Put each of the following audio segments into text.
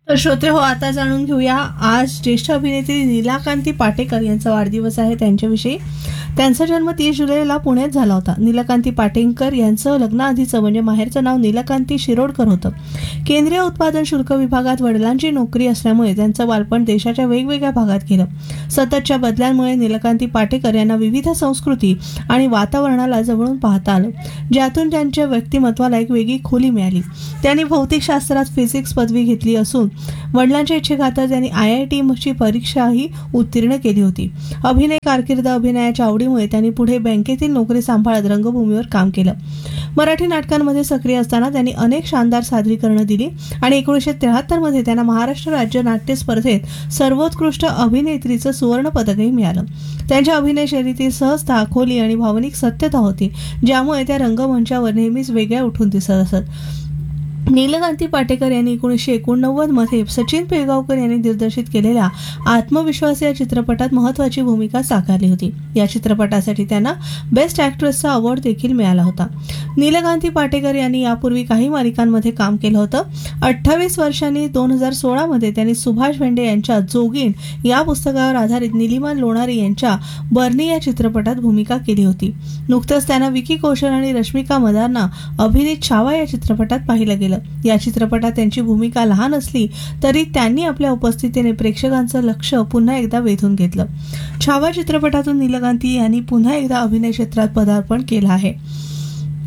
तर श्रोते हो, आता जाणून घेऊया आज ज्येष्ठ अभिनेत्री नीलाकांती पाटेकर यांचा वाढदिवस आहे त्यांच्याविषयी. त्यांचा जन्म 30 जुलैला पुण्यात झाला होता. नीलकांती पाटेकर यांचं लग्नाआधीचं म्हणजे माहेरचं नाव नीलकांती शिरोडकर होतं. केंद्रीय उत्पादन शुल्क विभागात वडिलांची नोकरी असल्यामुळे त्यांचं बालपण देशाच्या वेगवेगळ्या भागात गेलं. सततच्या बदल्यांमुळे नीलकांती पाटेकर यांना विविध संस्कृती आणि वातावरणाला जवळून पाहता आलं, ज्यातून त्यांच्या व्यक्तिमत्वाला एक वेगळी खोली मिळाली. त्यांनी भौतिकशास्त्रात फिजिक्स पदवी घेतली असून वडिलांच्या इच्छेखातर त्यांनी IIT परीक्षाही उत्तीर्ण केली होती. अभिनय कारकीर्द अभिनयाच्या आवडीमुळे त्यांनी पुढे बँकेतील नोकरी सांभाळत रंगभूमीवर काम केलं. मराठी नाटकांमध्ये सक्रिय असताना त्यांनी अनेक शानदार सादरीकरणं दिली आणि 1973 मध्ये त्यांना महाराष्ट्र राज्य नाट्य स्पर्धेत सर्वोत्कृष्ट अभिनेत्रीचं सुवर्ण पदकही मिळालं. त्यांच्या अभिनय शैलीतील सहजता, खोली आणि भावनिक सत्यता होती, ज्यामुळे त्या रंगमंचावर नेहमीच वेगळ्या उठून दिसत असत. नीलकांती पाटेकर यांनी 1989 मध्ये सचिन पिळगावकर यांनी दिग्दर्शित केलेल्या आत्मविश्वास या चित्रपटात महत्त्वाची भूमिका साकारली होती. या चित्रपटासाठी त्यांना बेस्ट ॲक्ट्रेसचा अवॉर्ड देखील मिळाला होता. नीलकांती पाटेकर यांनी यापूर्वी काही मालिकांमध्ये काम केलं होतं. 28 वर्षांनी 2016 मध्ये त्यांनी सुभाष भेंडे यांच्या जोगीण या पुस्तकावर आधारित नीलिमा लोणारी यांच्या बर्नी या चित्रपटात भूमिका केली होती. नुकतंच त्यांना विकी कौशल आणि रश्मिका मंदाना अभिनीत छावा या चित्रपटात पाहिलं गेलं. या चित्रपटात त्यांची भूमिका लहान असली तरी त्यांनी आपल्या उपस्थितीने प्रेक्षकांचं लक्ष पुन्हा एकदा वेधून घेतलं. छावा चित्रपटातून नीलकांती यांनी पुन्हा एकदा अभिनय क्षेत्रात पदार्पण केलं आहे.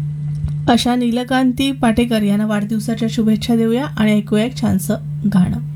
अशा नीलकांती पाटेकर यांना वाढदिवसाच्या शुभेच्छा देऊया आणि ऐकूया एक छानसं गाणं.